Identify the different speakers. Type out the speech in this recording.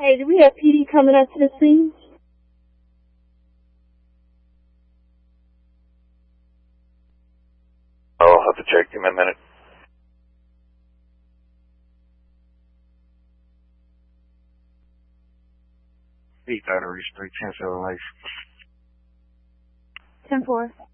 Speaker 1: Hey, do we have PD coming up to the scene?
Speaker 2: I'll have to check. Give me a minute. Batteries, 310 life.
Speaker 1: 10-4.